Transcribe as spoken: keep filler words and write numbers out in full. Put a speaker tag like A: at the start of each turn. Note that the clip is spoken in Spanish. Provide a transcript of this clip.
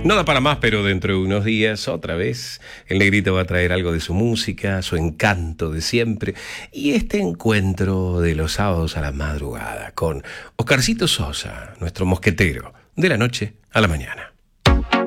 A: No da para más, pero dentro de unos días, otra vez, el Negrito va a traer algo de su música, su encanto de siempre, y este encuentro de los sábados a la madrugada con Oscarcito Sosa, nuestro mosquetero, de la noche a la mañana.